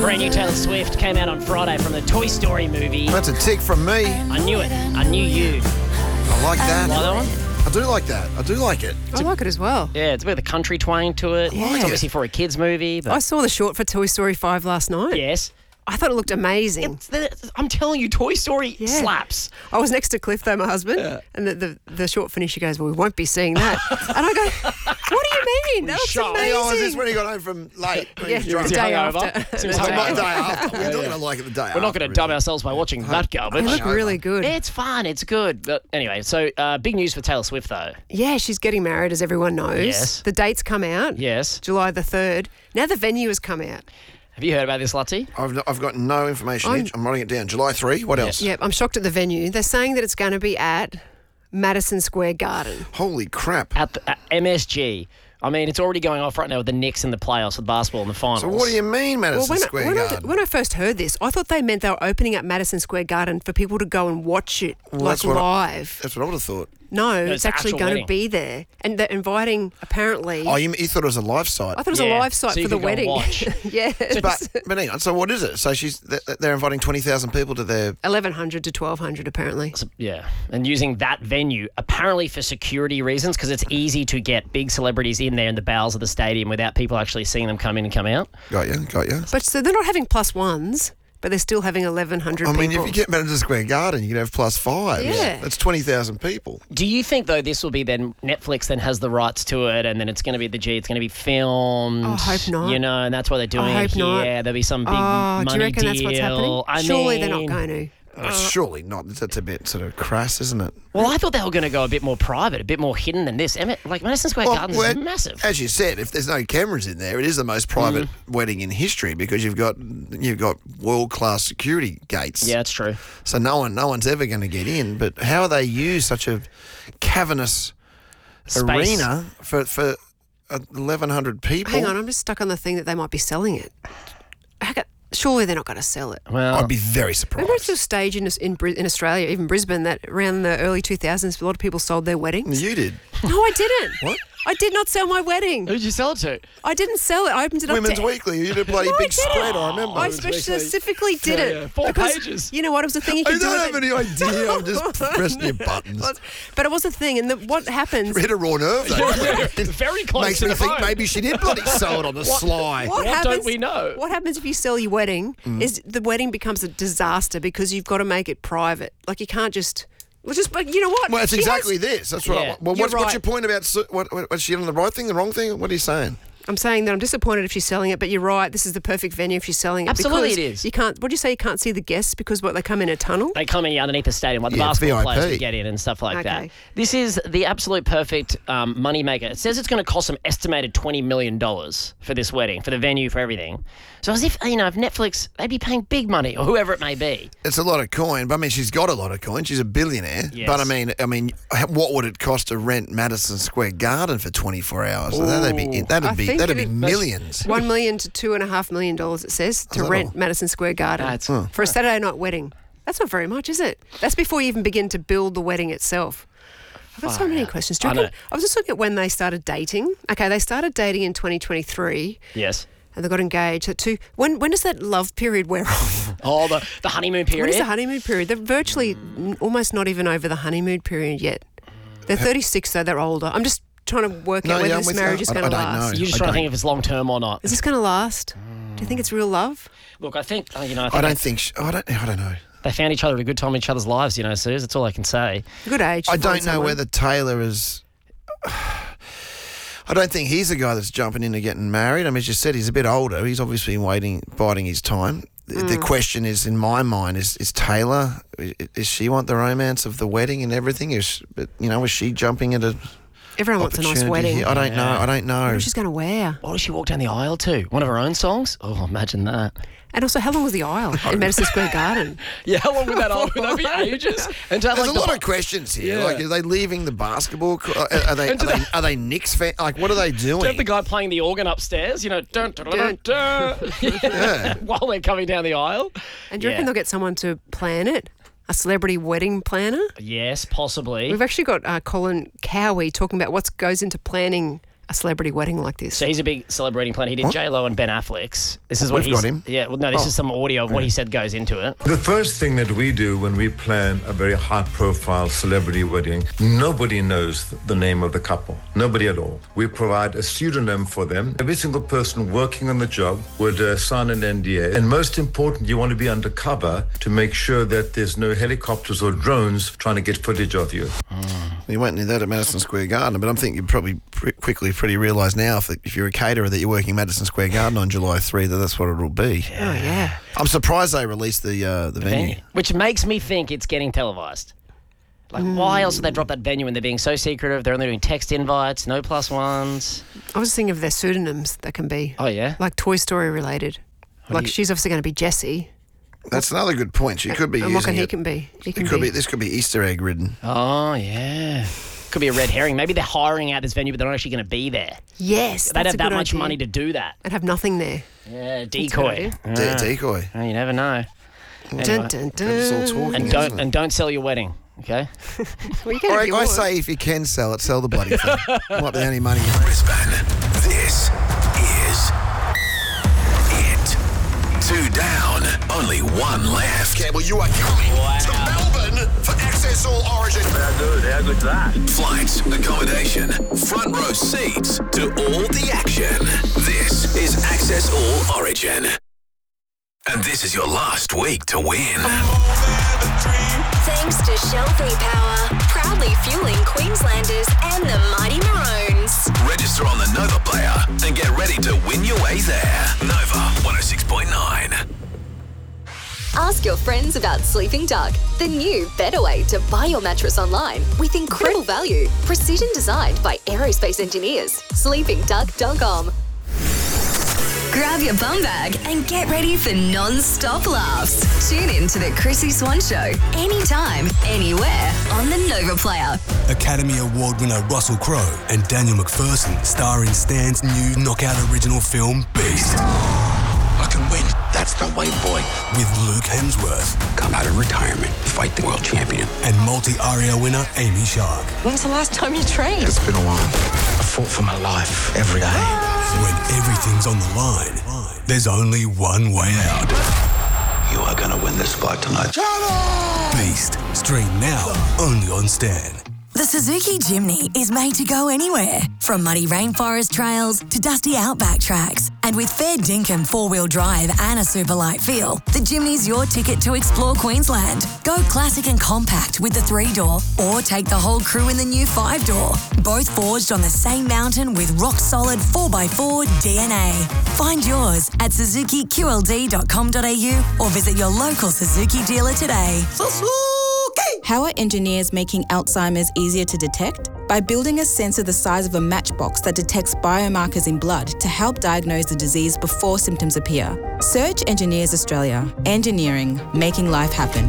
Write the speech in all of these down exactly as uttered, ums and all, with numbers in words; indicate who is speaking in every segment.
Speaker 1: Brand new Taylor Swift came out on Friday from the Toy Story movie.
Speaker 2: That's a tick from me.
Speaker 1: I knew it. I knew you.
Speaker 2: I like that.
Speaker 1: Like that one?
Speaker 2: I do like that. I do like it.
Speaker 3: I like it as well.
Speaker 1: Yeah, it's a bit of the country twang to it.
Speaker 3: Yeah.
Speaker 1: It's obviously for a kids movie. But
Speaker 3: I saw the short for Toy Story five last night.
Speaker 1: yes.
Speaker 3: I thought it looked amazing.
Speaker 1: It's the, I'm telling you, Toy Story
Speaker 3: Yeah.
Speaker 1: slaps.
Speaker 3: I was next to Cliff, though, my husband, and the, the, the short finish, he goes, well, we won't be seeing that. And I go, what do you mean? That looks
Speaker 1: Shocked.
Speaker 3: amazing.
Speaker 2: Oh, is this when he got home from late? When
Speaker 3: Yeah,
Speaker 2: he was
Speaker 3: the
Speaker 2: drunk?
Speaker 3: day
Speaker 1: hungover?
Speaker 3: after.
Speaker 1: So he was
Speaker 3: The
Speaker 2: Oh,
Speaker 3: day
Speaker 2: not
Speaker 1: hungover.
Speaker 2: day
Speaker 3: after.
Speaker 2: after. We're not going to like it the day after.
Speaker 1: We're not going to dumb ourselves by watching that
Speaker 3: They
Speaker 1: garbage.
Speaker 3: look really good.
Speaker 1: It's fun. It's good. But anyway, so uh, big news for Taylor Swift, though.
Speaker 3: Yeah, she's getting married, as everyone knows.
Speaker 1: Yes.
Speaker 3: The date's come out.
Speaker 1: Yes.
Speaker 3: July the third. Now the venue has come out.
Speaker 1: Have you heard about this, Lutzi?
Speaker 2: I've, not, I've got no information.
Speaker 3: I'm-
Speaker 2: I'm, I'm writing it down. July third. What else?
Speaker 3: Yep, I'm shocked at the venue. They're saying that it's going to be at Madison Square Garden.
Speaker 2: Holy crap.
Speaker 1: At, the, at M S G. I mean, it's already going off right now with the Knicks in the playoffs with basketball in the finals.
Speaker 2: So what do you mean, Madison
Speaker 3: when,
Speaker 2: Square
Speaker 3: when, I,
Speaker 2: Garden?
Speaker 3: when I first heard this, I thought they meant they were opening up Madison Square Garden for people to go and watch it
Speaker 2: Well,
Speaker 3: like
Speaker 2: that's what I-
Speaker 3: live.
Speaker 2: That's what I would have thought.
Speaker 3: no,
Speaker 1: it's
Speaker 3: it's actually
Speaker 1: actual
Speaker 3: going
Speaker 1: wedding.
Speaker 3: to be there. And they're inviting, apparently...
Speaker 2: Oh, you, you thought it was a live site?
Speaker 3: I thought it was
Speaker 1: Yeah,
Speaker 3: a live site
Speaker 1: so you
Speaker 3: for the
Speaker 1: could go and
Speaker 3: wedding.
Speaker 1: watch.
Speaker 3: Yeah.
Speaker 2: But, but hang on, so what is it? So she's they're, they're inviting twenty thousand people to their...
Speaker 3: eleven hundred to twelve hundred, apparently.
Speaker 1: So, yeah, and using that venue apparently for security reasons because it's easy to get big celebrities in there in the bowels of the stadium without people actually seeing them come in and come out.
Speaker 2: Got you, got you.
Speaker 3: But so they're not having plus ones, but they're still having eleven hundred
Speaker 2: I mean,
Speaker 3: people.
Speaker 2: if you get Madison Square Garden, you can have plus five.
Speaker 3: Yeah.
Speaker 2: That's twenty thousand people.
Speaker 1: Do you think though this will be then Netflix then has the rights to it and then it's going to be the G, it's going to be filmed?
Speaker 3: I hope not.
Speaker 1: You know, and that's why they're doing
Speaker 3: I
Speaker 1: it
Speaker 3: hope not.
Speaker 1: here. There'll be some big
Speaker 3: Oh,
Speaker 1: money
Speaker 3: do you reckon
Speaker 1: deal.
Speaker 3: that's what's happening?
Speaker 1: I
Speaker 3: Surely
Speaker 1: mean,
Speaker 3: they're not going to.
Speaker 2: Uh, surely not. That's a bit sort of crass, isn't it?
Speaker 1: Well, I thought they were going to go a bit more private, a bit more hidden than this. Emmett, like Madison Square
Speaker 2: Well,
Speaker 1: Gardens
Speaker 2: well,
Speaker 1: is massive.
Speaker 2: As you said, if there's no cameras in there, it is the most private wedding in history because you've got you've got world class security gates.
Speaker 1: Yeah, it's true.
Speaker 2: So no one no one's ever going to get in. But how they use such a cavernous
Speaker 1: Space.
Speaker 2: arena for for eleven hundred people?
Speaker 3: Hang on, I'm just stuck on the thing that they might be selling it. How ca- Surely they're not going to sell it.
Speaker 1: Well,
Speaker 2: I'd be very surprised.
Speaker 3: Remember, it's a stage in in, Bris- in Australia, even Brisbane, that around the early two thousands, a lot of people sold their weddings.
Speaker 2: You did.
Speaker 3: No, I didn't.
Speaker 2: What?
Speaker 3: I did not sell my wedding.
Speaker 1: who'd you sell it to?
Speaker 3: I didn't sell it. I opened it up
Speaker 2: Women's
Speaker 3: to...
Speaker 2: Weekly. You did a bloody
Speaker 3: No, I
Speaker 2: big
Speaker 3: didn't.
Speaker 2: spread, I remember.
Speaker 3: I
Speaker 2: Women's Weekly.
Speaker 3: specifically did
Speaker 1: Yeah,
Speaker 3: it.
Speaker 1: yeah. Four
Speaker 3: because,
Speaker 1: pages.
Speaker 3: You know what? It was a thing you
Speaker 2: I
Speaker 3: could do.
Speaker 2: don't
Speaker 3: with
Speaker 2: have
Speaker 3: it.
Speaker 2: any idea. I'm just pressing your buttons.
Speaker 3: But it was a thing, and the, what happens...
Speaker 2: Hit a raw nerve, though.
Speaker 1: Very close
Speaker 2: Makes
Speaker 1: to
Speaker 2: me
Speaker 1: the
Speaker 2: think
Speaker 1: phone.
Speaker 2: maybe she did bloody sell it on the sly.
Speaker 1: What don't we know?
Speaker 3: What happens if you sell your wedding
Speaker 2: Mm.
Speaker 3: is the wedding becomes a disaster because you've got to make it private. Like you can't just, well, just, but you know what?
Speaker 2: Well, it's
Speaker 3: She
Speaker 2: exactly
Speaker 3: has-
Speaker 2: this. That's what.
Speaker 1: Yeah.
Speaker 2: I, well,
Speaker 3: You're
Speaker 2: what's, what's
Speaker 3: right.
Speaker 2: your point about su- what? what? Was she on the right thing, the wrong thing? What are you saying?
Speaker 3: I'm saying that I'm disappointed if she's selling it, but you're right. This is the perfect venue if she's selling it.
Speaker 1: Absolutely
Speaker 3: because
Speaker 1: it is.
Speaker 3: You can't. What do you say? You can't see the guests because what they come in a tunnel.
Speaker 1: They come in underneath the stadium, like the
Speaker 2: Yeah, it's
Speaker 1: basketball
Speaker 2: V I P.
Speaker 1: players would get in and stuff like that.
Speaker 3: Okay.
Speaker 1: This is the absolute perfect um, money maker. It says it's going to cost them estimated twenty million dollars for this wedding, for the venue, for everything. So as if, you know, if Netflix, they'd be paying big money, or whoever it may be.
Speaker 2: It's a lot of coin, but I mean, she's got a lot of coin. She's a billionaire.
Speaker 1: Yes.
Speaker 2: But I mean, I mean, what would it cost to rent Madison Square Garden for twenty-four hours? That'd be that'd
Speaker 3: I
Speaker 2: be
Speaker 3: think
Speaker 2: that'd be
Speaker 3: it-
Speaker 2: millions.
Speaker 3: One million to two and a half million dollars. It says to
Speaker 2: that
Speaker 3: rent
Speaker 2: all?
Speaker 3: Madison Square Garden
Speaker 1: That's-
Speaker 3: for a Saturday night wedding. That's not very much, is it? That's before you even begin to build the wedding itself. I've got so many questions. Do you
Speaker 1: I
Speaker 3: reckon-
Speaker 1: know.
Speaker 3: I was just looking at when they started dating. Okay, they started dating in twenty twenty-three.
Speaker 1: Yes.
Speaker 3: And they got engaged. So two, when when does that love period wear off?
Speaker 1: Oh, the, the honeymoon period.
Speaker 3: When is the honeymoon period? They're virtually n- almost not even over the honeymoon period yet. They're thirty-six, though. They're older. I'm just trying to work
Speaker 2: No,
Speaker 3: out whether
Speaker 2: yeah, I'm
Speaker 3: this
Speaker 2: with
Speaker 3: marriage
Speaker 2: you.
Speaker 3: is
Speaker 2: I-
Speaker 3: going
Speaker 2: I
Speaker 3: to
Speaker 2: don't
Speaker 3: last.
Speaker 2: know.
Speaker 1: You're just
Speaker 2: I
Speaker 1: trying to
Speaker 2: don't-
Speaker 1: think if it's long term or not.
Speaker 3: Is this going to last? Do you think it's real love?
Speaker 1: Look, I think, uh, you know, I, think
Speaker 2: I
Speaker 1: they,
Speaker 2: don't think. She, I don't. I don't know.
Speaker 1: they found each other at a good time in each other's lives, you know, Suze. That's all I can say.
Speaker 3: Good age. to
Speaker 2: I
Speaker 3: find
Speaker 2: don't know
Speaker 3: someone.
Speaker 2: whether Taylor is. I don't think he's the guy that's jumping into getting married. I mean, as you said, he's a bit older. He's obviously waiting, biding his time. The, the
Speaker 3: Mm.
Speaker 2: question is, in my mind, is is Taylor? i- Does she want the romance of the wedding and everything? Is but you know, is she jumping at a
Speaker 3: Everyone wants a nice
Speaker 2: opportunity
Speaker 3: wedding.
Speaker 2: here? I don't know. I don't know.
Speaker 3: What she's going to wear.
Speaker 1: What does she walk down the aisle to? One of her own songs? Oh, imagine that.
Speaker 3: And also, how long was the aisle in Madison Square Garden?
Speaker 1: Yeah, how long would that aisle? Would that be ages? And to have,
Speaker 2: There's
Speaker 1: like,
Speaker 2: a
Speaker 1: the
Speaker 2: lot of questions here.
Speaker 1: Yeah.
Speaker 2: Like, are they leaving the basketball? co- Are, are they? Are
Speaker 1: And do
Speaker 2: they,
Speaker 1: they-
Speaker 2: are they Knicks fan? Like, what are they
Speaker 1: Do you have
Speaker 2: doing?
Speaker 1: the guy playing the organ upstairs? You know, dun, dun, dun, dun,
Speaker 3: Dun.
Speaker 1: dun. Yeah. While they're coming down the aisle.
Speaker 3: And do you reckon
Speaker 1: Yeah.
Speaker 3: they'll get someone to plan it? A celebrity wedding planner?
Speaker 1: Yes, possibly.
Speaker 3: We've actually got uh, Colin Cowie talking about what goes into planning a celebrity wedding like this.
Speaker 1: So he's a big celebrating planner. He did J Lo and Ben Affleck's. This is what
Speaker 2: We've
Speaker 1: he's
Speaker 2: got him.
Speaker 1: Yeah, well, no, this
Speaker 2: Oh.
Speaker 1: is some audio of what he said goes into it.
Speaker 4: The first thing that we do when we plan a very high-profile celebrity wedding, nobody knows the name of the couple. Nobody at all. We provide a pseudonym for them. Every single person working on the job would uh, sign an N D A. And most important, you want to be undercover to make sure that there's no helicopters or drones trying to get footage of you.
Speaker 2: You won't need that at Madison Square Garden, but I'm thinking you probably pre- quickly pretty realise now if, if you're a caterer that you're working Madison Square Garden on July third, that that's what it'll be.
Speaker 3: Oh, yeah.
Speaker 2: I'm surprised they released the uh, the venue.
Speaker 1: Which makes me think it's getting televised. Like, why else would they drop that venue when they're being so secretive? They're only doing text invites, no plus ones.
Speaker 3: I was thinking of their pseudonyms that can be.
Speaker 1: Oh, yeah?
Speaker 3: Like Toy Story related. Like
Speaker 1: you-
Speaker 3: she's obviously going to be Jessie.
Speaker 2: That's another good point. She could be
Speaker 3: And what
Speaker 2: using
Speaker 3: can he
Speaker 2: it.
Speaker 3: can be? He
Speaker 2: It
Speaker 3: can
Speaker 2: could
Speaker 3: be.
Speaker 2: be. This could be Easter egg ridden.
Speaker 1: Oh, yeah. Could be a red herring. Maybe they're hiring out this venue, but they're not actually going to be there.
Speaker 3: Yes,
Speaker 1: They'd
Speaker 3: that's
Speaker 1: have
Speaker 3: a
Speaker 1: that
Speaker 3: good
Speaker 1: much
Speaker 3: idea.
Speaker 1: money to do that.
Speaker 3: And have nothing there.
Speaker 1: Yeah,
Speaker 3: a good
Speaker 1: decoy.
Speaker 3: idea.
Speaker 2: De-
Speaker 1: Ah.
Speaker 2: decoy.
Speaker 1: Oh, you never know.
Speaker 3: Dun,
Speaker 1: Anyway.
Speaker 3: dun, dun.
Speaker 2: It's all talking,
Speaker 1: And
Speaker 2: isn't
Speaker 1: don't
Speaker 2: it?
Speaker 1: and don't sell your wedding, okay?
Speaker 3: Well, you can
Speaker 2: Or
Speaker 3: have
Speaker 2: I, I
Speaker 3: yours.
Speaker 2: say if you can sell it, sell the bloody thing. Might be the only money you make.
Speaker 5: Brisbane, this is it. Two down, only one left.
Speaker 2: Campbell, you are coming to Melbourne for Access All Origin.
Speaker 6: How good? How good's that?
Speaker 5: Flights, accommodation, front row seats to all the action. This is Access All Origin. And this is your last week to win.
Speaker 7: Thanks to Shell V-Power, proudly fueling Queenslanders and the Mighty Maroons.
Speaker 5: Register on the Nova player and get ready to win your way there. Nova one oh six point nine.
Speaker 7: Ask your friends about Sleeping Duck, the new, better way to buy your mattress online with incredible value. Precision designed by aerospace engineers. sleeping duck dot com. Grab your bum bag and get ready for non-stop laughs. Tune in to the Chrissy Swan Show anytime, anywhere on the Nova Player.
Speaker 8: Academy Award winner Russell Crowe and Daniel McPherson star in Stan's new knockout original film Beast.
Speaker 5: I can win. That's the way, boy.
Speaker 8: With Luke Hemsworth
Speaker 5: Come out of retirement, fight the world champion.
Speaker 8: and multi-Aria winner Amy Shark.
Speaker 9: When's the last time you trained?
Speaker 5: It's been a while. I fought for my life every day.
Speaker 8: When everything's on the line, there's only one way out.
Speaker 5: You are going to win this fight tonight.
Speaker 8: Beast. Stream now only on Stan.
Speaker 10: The Suzuki Jimny is made to go anywhere, from muddy rainforest trails to dusty outback tracks. And with fair dinkum four-wheel drive and a super light feel, the Jimny's your ticket to explore Queensland. Go classic and compact with the three-door, or take the whole crew in the new five-door. Both forged on the same mountain with rock-solid four by four D N A. Find yours at suzuki q l d dot com dot a u or visit your local Suzuki dealer today.
Speaker 9: How are engineers making Alzheimer's easier to detect? By building a sensor the size of a matchbox that detects biomarkers in blood to help diagnose the disease before symptoms appear. Search Engineers Australia. Engineering, making life happen.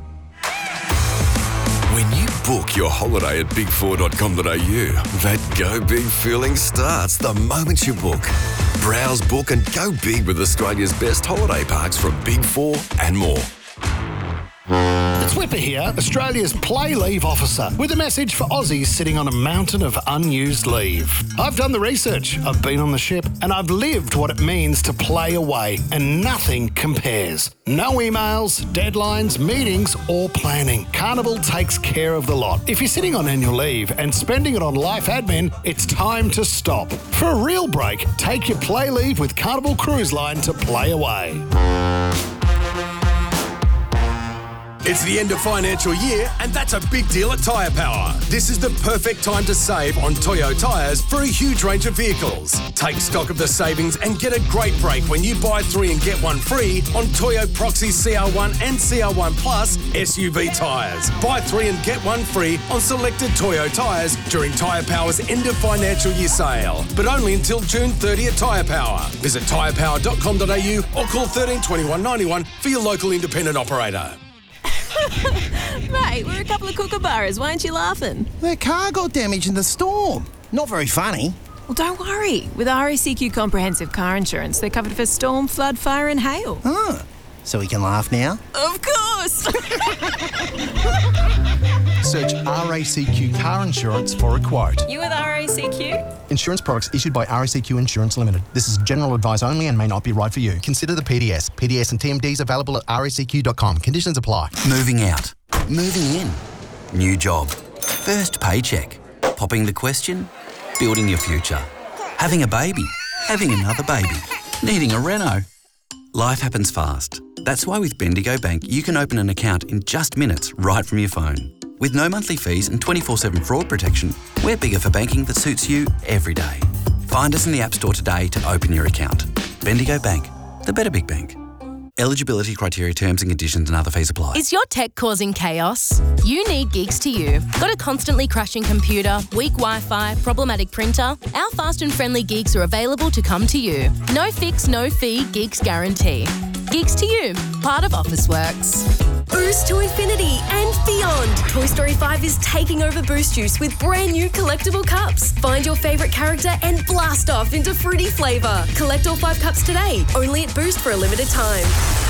Speaker 11: When you book your holiday at big four dot com dot a u, that go big feeling starts the moment you book. Browse, book and go big with Australia's best holiday parks from Big Four and more.
Speaker 12: It's Whipper here, Australia's play leave officer, with a message for Aussies sitting on a mountain of unused leave. I've done the research, I've been on the ship, and I've lived what it means to play away, and nothing compares. No emails, deadlines, meetings, or planning. Carnival takes care of the lot. If you're sitting on annual leave and spending it on life admin, it's time to stop. For a real break, take your play leave with Carnival Cruise Line to play away.
Speaker 13: It's the end of financial year, and that's a big deal at Tyre Power. This is the perfect time to save on Toyo tyres for a huge range of vehicles. Take stock of the savings and get a great break when you buy three and get one free on Toyo Proxy C R one and C R one Plus S U V tyres. Buy three and get one free on selected Toyo tyres during Tyre Power's end of financial year sale, but only until June thirtieth at Tyre Power. Visit tyre power dot com dot a u or call thirteen twenty-one ninety-one for your local independent operator.
Speaker 9: Mate, we're a couple of kookaburras. Why aren't you laughing?
Speaker 14: Their car got damaged in the storm. Not very funny.
Speaker 9: Well, don't worry. With R A C Q Comprehensive Car Insurance, they're covered for storm, flood, fire and hail.
Speaker 14: Huh. So we can laugh now?
Speaker 10: Of course!
Speaker 6: Search R A C Q Car Insurance for a quote.
Speaker 10: You with R A C Q?
Speaker 6: Insurance products issued by R A C Q Insurance Limited. This is general advice only and may not be right for you. Consider the P D S. P D S and T M Ds available at R A C Q dot com. Conditions apply.
Speaker 15: Moving out. Moving in. New job. First paycheck. Popping the question. Building your future. Having a baby. Having another baby. Needing a reno. Life happens fast. That's why with Bendigo Bank, you can open an account in just minutes right from your phone. With no monthly fees and twenty-four seven fraud protection, we're bigger for banking that suits you every day. Find us in the App Store today to open your account. Bendigo Bank, the better big bank. Eligibility criteria, terms and conditions and other fees apply.
Speaker 16: Is your tech causing chaos? You need Geeks to You. Got a constantly crashing computer, weak Wi-Fi, problematic printer? Our fast and friendly Geeks are available to come to you. No fix, no fee, Geeks guarantee. Geeks to You, part of Officeworks.
Speaker 17: Boost to infinity and beyond. Toy Story five is taking over Boost Juice with brand new collectible cups. Find your favourite character and blast off into fruity flavour. Collect all five cups today, only at Boost for a limited time.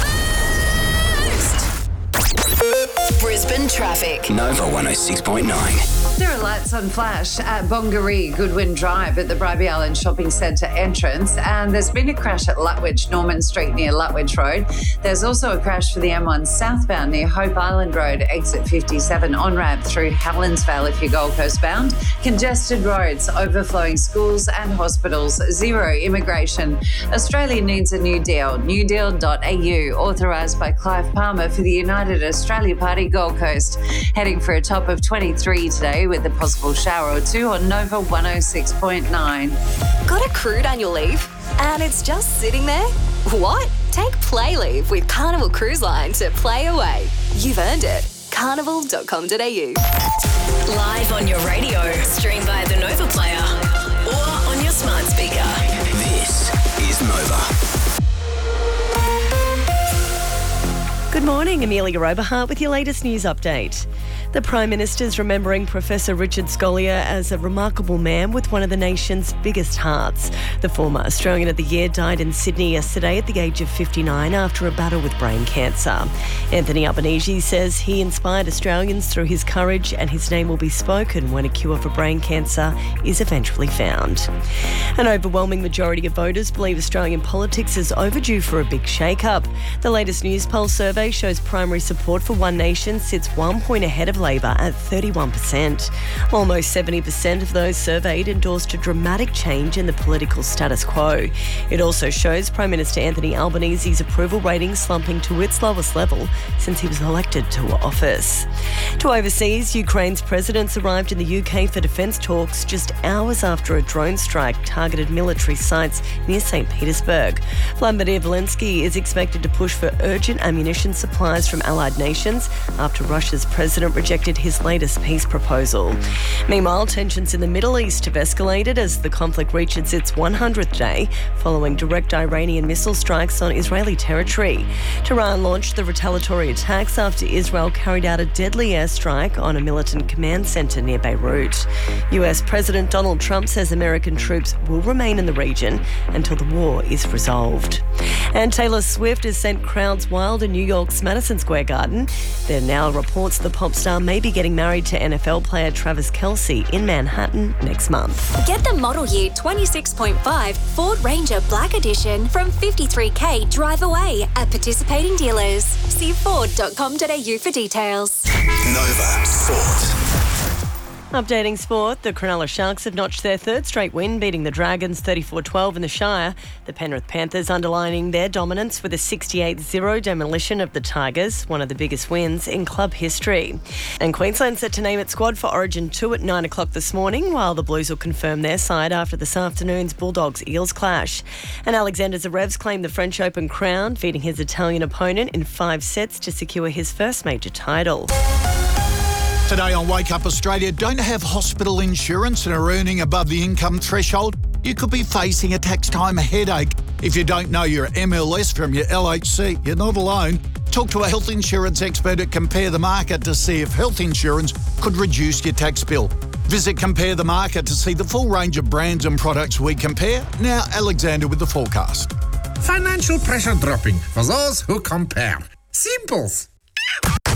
Speaker 7: Brisbane traffic.
Speaker 5: Nova one oh six point nine.
Speaker 18: There are lights on flash at Bongaree Goodwin Drive at the Bribie Island Shopping Centre entrance, and there's been a crash at Lutwich Norman Street near Lutwich Road. There's also a crash for the M one southbound near Hope Island Road, exit fifty-seven on-ramp through Helensvale if you're Gold Coast bound. Congested roads, overflowing schools and hospitals, zero immigration. Australia needs a new deal. new deal dot a u, authorised by Clive Palmer for the United Australia Party Gold Coast. Heading for a top of twenty-three today with a possible shower or two on Nova one oh six point nine.
Speaker 7: Got a crude annual leave and it's just sitting there? What? Take Play Leave with Carnival Cruise Line to play away. You've earned it. carnival dot com dot a u.
Speaker 17: Live on your radio, stream via the Nova Player or on your smart speaker.
Speaker 5: This is Nova.
Speaker 19: Good morning, Amelia Oberhart with your latest news update. The Prime Minister's remembering Professor Richard Scolyer as a remarkable man with one of the nation's biggest hearts. The former Australian of the Year died in Sydney yesterday at the age of fifty-nine after a battle with brain cancer. Anthony Albanese says he inspired Australians through his courage, and his name will be spoken when a cure for brain cancer is eventually found. An overwhelming majority of voters believe Australian politics is overdue for a big shake-up. The latest Newspoll survey shows primary support for One Nation sits one point ahead of Labor at thirty-one percent. Almost seventy percent of those surveyed endorsed a dramatic change in the political status quo. It also shows Prime Minister Anthony Albanese's approval rating slumping to its lowest level since he was elected to office. To overseas, Ukraine's presidents arrived in the U K for defence talks just hours after a drone strike targeted military sites near Saint Petersburg. Vladimir Zelensky is expected to push for urgent ammunition supplies from allied nations after Russia's president rejected his latest peace proposal. Meanwhile, tensions in the Middle East have escalated as the conflict reaches its one hundredth day following direct Iranian missile strikes on Israeli territory. Tehran launched the retaliatory attacks after Israel carried out a deadly airstrike on a militant command centre near Beirut. U S President Donald Trump says American troops will remain in the region until the war is resolved. And Taylor Swift has sent crowds wild in New York's Madison Square Garden. There are now reports the pop star may be getting married to N F L player Travis Kelce in Manhattan next month.
Speaker 7: Get the model year twenty-six point five Ford Ranger Black Edition from fifty-three K drive away at participating dealers. See ford dot com dot a u for details.
Speaker 5: Nova Sport.
Speaker 19: Updating sport, the Cronulla Sharks have notched their third straight win, beating the Dragons thirty-four twelve in the Shire. The Penrith Panthers underlining their dominance with a sixty-eight zero demolition of the Tigers, one of the biggest wins in club history. And Queensland set to name its squad for Origin two at nine o'clock this morning, while the Blues will confirm their side after this afternoon's Bulldogs-Eels clash. And Alexander Zverev's claimed the French Open crown, beating his Italian opponent in five sets to secure his first major title.
Speaker 12: Today on Wake Up Australia, don't have hospital insurance and are earning above the income threshold? You could be facing a tax time headache. If you don't know your M L S from your L H C, you're not alone. Talk to a health insurance expert at Compare the Market to see if health insurance could reduce your tax bill. Visit Compare the Market to see the full range of brands and products we compare. Now, Alexander with the forecast.
Speaker 20: Financial pressure dropping for those who compare. Simples.